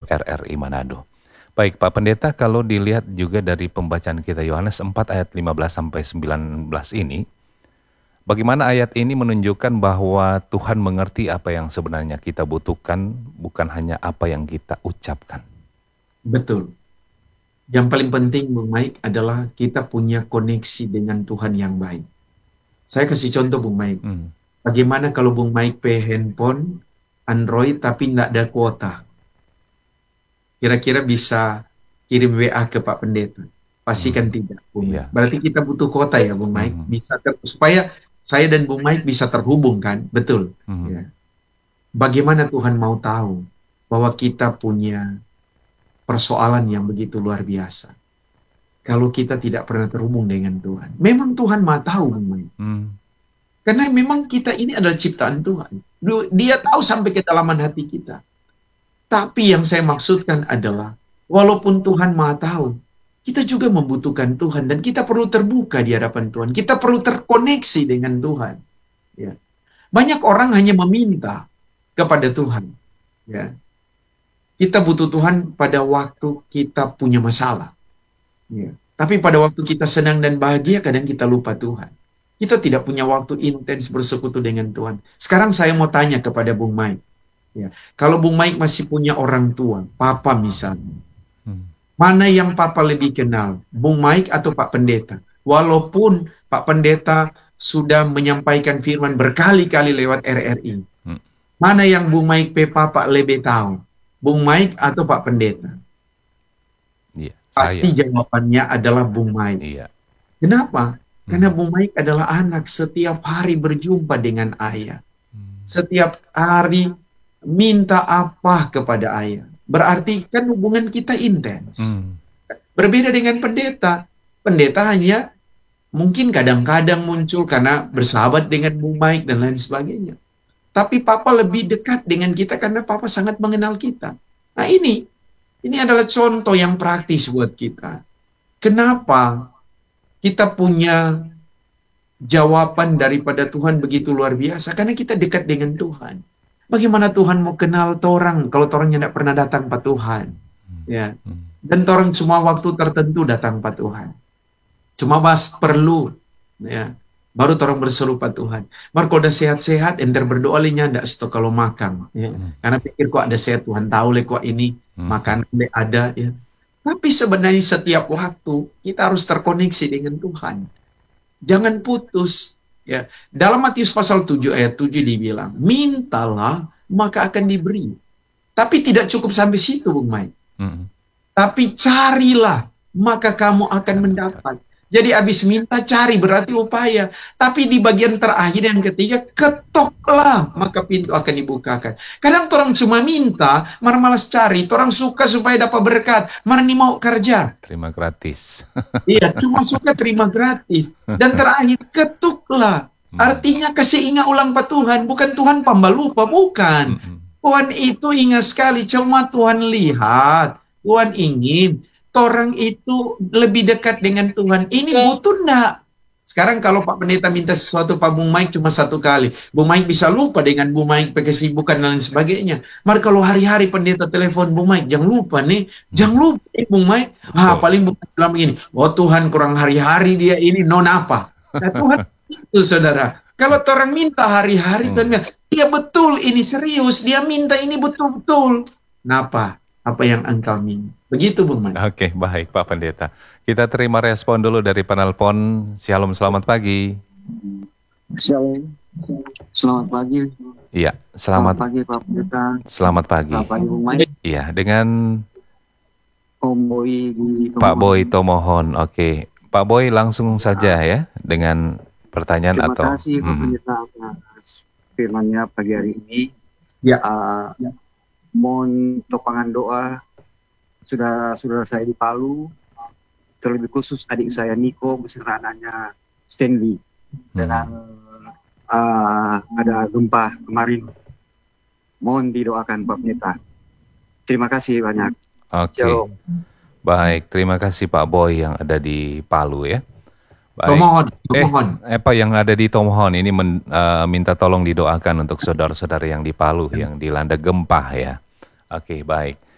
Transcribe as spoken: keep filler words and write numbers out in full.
R R I Manado. Baik Pak Pendeta, kalau dilihat juga dari pembacaan kita Yohanes empat ayat lima belas sampai sembilan belas ini, bagaimana ayat ini menunjukkan bahwa Tuhan mengerti apa yang sebenarnya kita butuhkan, bukan hanya apa yang kita ucapkan. Betul. Yang paling penting, Bung Mike, adalah kita punya koneksi dengan Tuhan yang baik. Saya kasih contoh, Bung Mike. Hmm. Bagaimana kalau Bung Mike pay handphone Android tapi nggak ada kuota? Kira-kira bisa kirim W A ke Pak Pendeta? Pastikan Hmm. tidak, Bung Mike. Iya. Berarti kita butuh kuota ya, Bung Mike. Hmm. Bisa ter- supaya saya dan Bung Mike bisa terhubung kan? Betul. Hmm. Ya. Bagaimana Tuhan mau tahu bahwa kita punya persoalan yang begitu luar biasa kalau kita tidak pernah terhubung dengan Tuhan? Memang Tuhan Maha tahu, Bung Mike. Hmm. Karena memang kita ini adalah ciptaan Tuhan. Dia tahu sampai kedalaman hati kita. Tapi yang saya maksudkan adalah, walaupun Tuhan Maha tahu, kita juga membutuhkan Tuhan dan kita perlu terbuka di hadapan Tuhan. Kita perlu terkoneksi dengan Tuhan. Ya. Banyak orang hanya meminta kepada Tuhan. Ya. Kita butuh Tuhan pada waktu kita punya masalah. Ya. Tapi pada waktu kita senang dan bahagia, kadang kita lupa Tuhan. Kita tidak punya waktu intens bersekutu dengan Tuhan. Sekarang saya mau tanya kepada Bung Mike. Ya. Kalau Bung Mike masih punya orang tua, Papa misalnya. Hmm. Mana yang Papa lebih kenal? Bung Mike atau Pak Pendeta? Walaupun Pak Pendeta sudah menyampaikan firman berkali-kali lewat R R I. Hmm. Mana yang Bung Mike pe Papa lebih tahu? Bung Mike atau Pak Pendeta? Iya, Pasti saya. jawabannya adalah Bung Mike. Iya. Kenapa? Karena Hmm. Bung Mike adalah anak setiap hari berjumpa dengan ayah. Hmm. Setiap hari minta apa kepada ayah. Berarti kan hubungan kita intens. Hmm. Berbeda dengan pendeta. Pendeta hanya mungkin kadang-kadang muncul karena bersahabat dengan Bung Mike dan lain sebagainya. Tapi Papa lebih dekat dengan kita karena Papa sangat mengenal kita. Nah ini, ini adalah contoh yang praktis buat kita. Kenapa kita punya jawaban daripada Tuhan begitu luar biasa? Karena kita dekat dengan Tuhan. Bagaimana Tuhan mau kenal torang kalau torangnya tidak pernah datang Pak Tuhan? Ya. Dan torang cuma waktu tertentu datang Pak Tuhan. Cuma bahas perlu. Ya. Baru torang berseru Pak Tuhan. Mar kalau udah sehat-sehat, enter berdoa linya ndak stop kalau makan. Ya. Karena pikir kok ada sehat, Tuhan tahu le kok ini makanan le ada. Ya. Tapi sebenarnya setiap waktu kita harus terkoneksi dengan Tuhan. Jangan putus. Ya. Dalam Matius pasal tujuh ayat tujuh dibilang, mintalah maka akan diberi. Tapi tidak cukup sampai situ, Bung Mike. Hmm. Tapi carilah maka kamu akan mendapat. Jadi habis minta cari berarti upaya. Tapi di bagian terakhir yang ketiga, ketoklah maka pintu akan dibukakan. Kadang orang cuma minta, mar malas cari. Orang suka supaya dapat berkat, mar ni mau kerja. Terima gratis. Iya, cuma suka terima gratis. Dan terakhir, ketuklah. Artinya kasih ingat ulang Pak Tuhan. Bukan Tuhan pembalupa, bukan. Tuhan itu ingat sekali. Cuma Tuhan lihat. Tuhan ingin. Orang itu lebih dekat dengan Tuhan. Ini butuh enggak? Sekarang kalau Pak Pendeta minta sesuatu Pak Bung Mike cuma satu kali. Bung Mike bisa lupa dengan Bung Mike pakai kesibukan dan lain sebagainya. Mari kalau hari-hari Pendeta telepon Bung Mike, jangan lupa nih. Jangan lupa nih Bung Mike. Ah, paling Bung Mike bilang begini. Oh Tuhan kurang hari-hari dia ini non apa. Nah, Tuhan itu saudara. Kalau orang minta hari-hari Tuhan bilang, iya betul ini serius. Dia minta ini betul-betul. Kenapa? Apa yang engkau minta? Begitu Bung Mike. Oke, baik Pak Pendeta. Kita terima respon dulu dari penelpon. Shalom, selamat pagi. Shalom, selamat pagi. Iya, selamat, selamat pagi Pak Pendeta. Selamat pagi. Selamat pagi Bung Mike. Iya, dengan Om Boy di Tomohon. Pak Boy Tomohon. Oke, Pak Boy langsung saja ya dengan pertanyaan Terima atau. Terima kasih Pak Pendeta atas firman-Nya pagi hari ini. Ya. Uh, ya. Mohon topangan doa. Sudah sudah saya di Palu, terlebih khusus adik saya Niko beserta anaknya Stanley. Dan hmm. uh, ada gempa kemarin. Mohon didoakan Pak Pendeta. Terima kasih banyak. Oke. Okay. Baik, terima kasih Pak Boy yang ada di Palu ya. Baik. Tomohon, Tomohon. Eh, apa yang ada di Tomohon ini men, uh, minta tolong didoakan untuk saudara-saudara yang di Palu yang dilanda gempa ya. Oke, okay, baik.